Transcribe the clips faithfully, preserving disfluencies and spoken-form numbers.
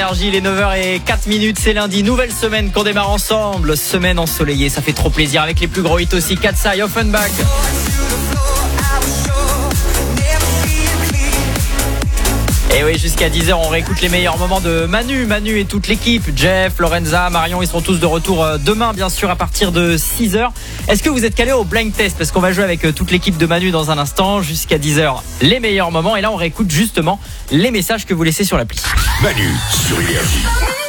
Il est neuf heures zéro quatre minutes, c'est lundi, nouvelle semaine qu'on démarre ensemble, semaine ensoleillée, ça fait trop plaisir avec les plus gros hits aussi, Katsai, Offenbach. Et oui, jusqu'à dix heures, on réécoute les meilleurs moments de Manu, Manu et toute l'équipe, Jeff, Lorenza, Marion, ils seront tous de retour demain, bien sûr, à partir de six heures. Est-ce que vous êtes calés au blind test? Parce qu'on va jouer avec toute l'équipe de Manu dans un instant, jusqu'à dix heures, les meilleurs moments. Et là, on réécoute justement les messages que vous laissez sur l'appli. Manu sur Énergie.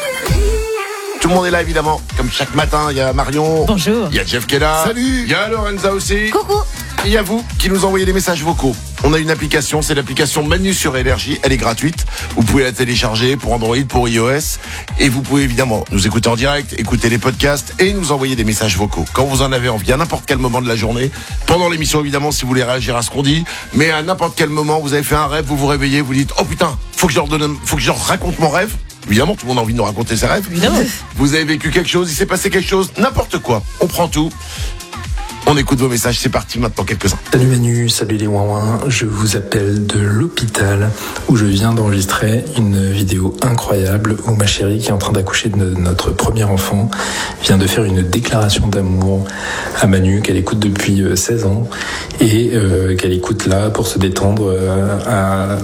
Tout le monde est là évidemment, comme chaque matin. Il y a Marion. Bonjour. Il y a Jeff qui est là. Salut. Il y a Lorenza aussi. Coucou. Et il y a vous qui nous envoyez des messages vocaux. On a une application, c'est l'application Manu sur Énergie. Elle est gratuite. Vous pouvez la télécharger pour Android, pour iOS. Et vous pouvez évidemment nous écouter en direct, écouter les podcasts et nous envoyer des messages vocaux. Quand vous en avez envie, à n'importe quel moment de la journée. Pendant l'émission évidemment, si vous voulez réagir à ce qu'on dit. Mais à n'importe quel moment, vous avez fait un rêve, vous vous réveillez, vous dites, oh putain, faut que je leur donne, faut que je leur raconte mon rêve. Évidemment, tout le monde a envie de nous raconter ses rêves. Évidemment. Vous avez vécu quelque chose, il s'est passé quelque chose, n'importe quoi. On prend tout. On écoute vos messages, c'est parti maintenant, quelques-uns. Salut Manu, salut les ouin-ouin, je vous appelle de l'hôpital où je viens d'enregistrer une vidéo incroyable où ma chérie qui est en train d'accoucher de notre premier enfant vient de faire une déclaration d'amour à Manu qu'elle écoute depuis seize ans et euh, qu'elle écoute là pour se détendre euh, à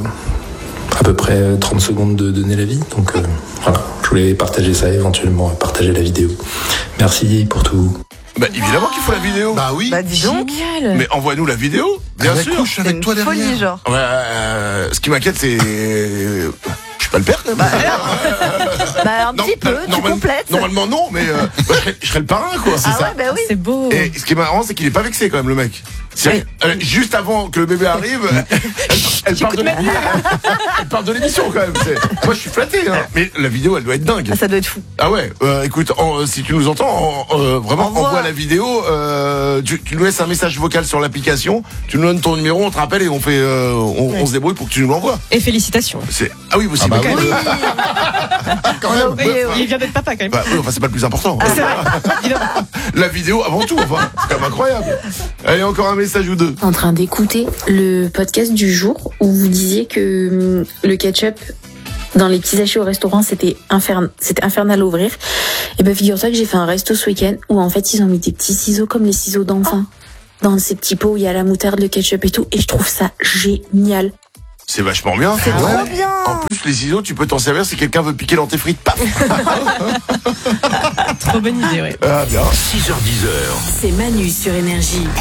à peu près trente secondes de donner la vie. Donc euh, voilà, je voulais partager ça, éventuellement partager la vidéo. Merci pour tout. Bah évidemment qu'il faut la vidéo. Bah oui. Bah dis donc. Génial. Mais envoie-nous la vidéo, bien Elle sûr. accouche C'est avec une toi derrière. folie, genre. Ouais, euh, ce qui m'inquiète, c'est... Je suis pas le père quand même. Bah un Non, petit peu, tu normal- complètes. Normalement non, mais euh, moi, je, serais, je serais le parrain quoi, c'est Ah ça. ouais, bah oui. C'est beau. Et ce qui est marrant, c'est qu'il est pas vexé quand même le mec. C'est- euh, juste avant que le bébé arrive, elle, elle parle de l'émission. Elle parle de l'émission quand même. c'est- Moi je suis flatté, hein. Mais la vidéo elle doit être dingue. Ah, ça doit être fou. Ah ouais, euh, écoute, en- si tu nous entends, en- euh, vraiment Envoie. envoie la vidéo. Euh, tu, tu nous laisses un message vocal sur l'application. Tu nous donnes ton numéro, on te rappelle et on fait, euh, on, on se débrouille pour que tu nous l'envoies. Et félicitations. C'est ah oui, vous Ah bah aussi. oui. Quand On a même. oublié, Bah, oui. Il vient d'être papa quand même. bah, oui, enfin c'est pas le plus important. C'est vrai. Évidemment. La vidéo avant tout, enfin, c'est quand même incroyable. Allez, encore un message ou deux. En train d'écouter le podcast du jour où vous disiez que hum, le ketchup dans les petits sachets au restaurant c'était infern- c'était infernal à ouvrir. Et ben figure-toi que j'ai fait un resto ce week-end où en fait ils ont mis des petits ciseaux comme les ciseaux d'enfant dans ces petits pots où il y a la moutarde, le ketchup et tout, et je trouve ça génial. C'est vachement bien. C'est Ouais. trop bien. En plus, les ciseaux, tu peux t'en servir si quelqu'un veut piquer dans tes frites. Paf. Trop bonne idée, ouais. Ah bien. six heures dix. C'est Manu sur Énergie.